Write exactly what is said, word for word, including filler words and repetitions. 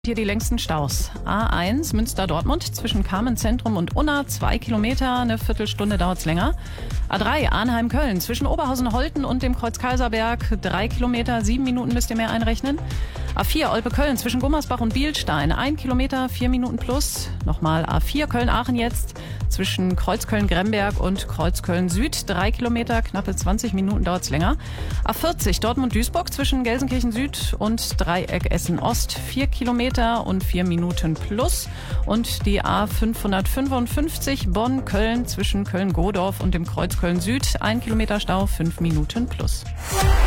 Hier die längsten Staus. A eins Münster-Dortmund zwischen Carmen-Zentrum und Unna, zwei Kilometer, eine Viertelstunde dauert's länger. A drei Arnheim-Köln zwischen Oberhausen-Holten und dem Kreuz Kaiserberg, drei Kilometer, sieben Minuten müsst ihr mehr einrechnen. A vier Olpe-Köln zwischen Gummersbach und Bielstein, ein Kilometer, vier Minuten plus. Nochmal A vier Köln-Aachen jetzt zwischen Kreuzköln-Gremberg und Kreuzköln-Süd, drei Kilometer, knappe zwanzig Minuten dauert's länger. A vierzig Dortmund-Duisburg zwischen Gelsenkirchen-Süd und Dreieck Essen-Ost, vier Kilometer und vier Minuten plus. Und die A fünfhundertfünfundfünfzig Bonn-Köln zwischen Köln-Godorf und dem Kreuz Köln-Süd, ein Kilometer Stau, fünf Minuten plus.